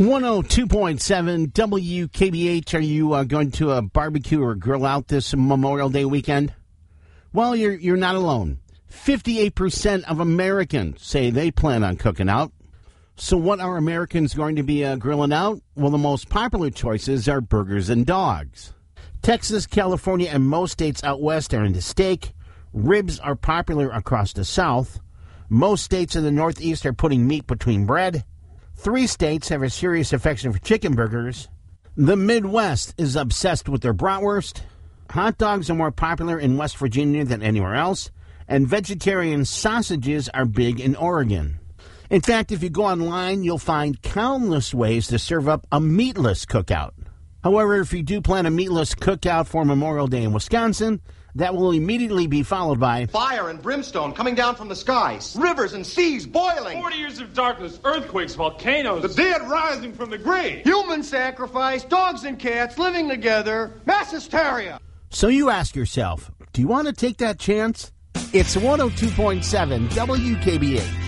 102.7 WKBH. Are you going to a barbecue or grill out this Memorial Day weekend? Well, you're not alone. 58% of Americans say they plan on cooking out. So what are Americans going to be grilling out? Well, the most popular choices are burgers and dogs. Texas, California, and most states out west are into steak. Ribs are popular across the South. Most states in the Northeast are putting meat between bread. 3 states have a serious affection for chicken burgers. The Midwest is obsessed with their bratwurst. Hot dogs are more popular in West Virginia than anywhere else. And vegetarian sausages are big in Oregon. In fact, if you go online, you'll find countless ways to serve up a meatless cookout. However, if you do plan a meatless cookout for Memorial Day in Wisconsin, that will immediately be followed by fire and brimstone coming down from the skies, rivers and seas boiling, 40 years of darkness, earthquakes, volcanoes, the dead rising from the grave, human sacrifice, dogs and cats living together, mass hysteria. So you ask yourself, do you want to take that chance? It's 102.7 WKBH.